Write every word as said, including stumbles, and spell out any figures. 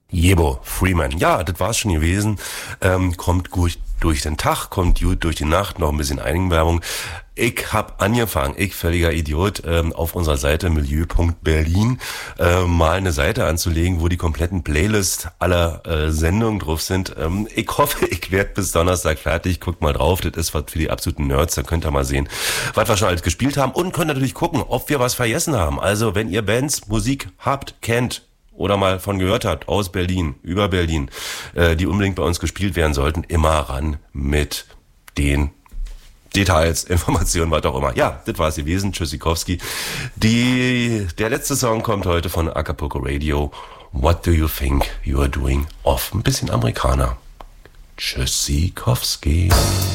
Jebo Freeman. Ja, das war's schon gewesen. Ähm, kommt gut durch den Tag, kommt gut durch die Nacht, noch ein bisschen Eigenwerbung. Ich hab angefangen, ich völliger Idiot, ähm, auf unserer Seite milieu punkt berlin äh, mal eine Seite anzulegen, wo die kompletten Playlists aller äh, Sendungen drauf sind. Ähm, ich hoffe, ich werde bis Donnerstag fertig. Guckt mal drauf, das ist was für die absoluten Nerds. Da könnt ihr mal sehen, was wir schon alles gespielt haben und könnt natürlich gucken, ob wir was vergessen haben. Also, wenn ihr Bands, Musik habt, kennt, oder mal von gehört habt, aus Berlin, über Berlin, äh, die unbedingt bei uns gespielt werden sollten, immer ran mit den Details, Informationen, was auch immer. Ja, das war's gewesen. Tschüssikowski. Die, der letzte Song kommt heute von Acapulco Radio. What do you think you are doing? Off. Ein bisschen Amerikaner. Tschüssikowski.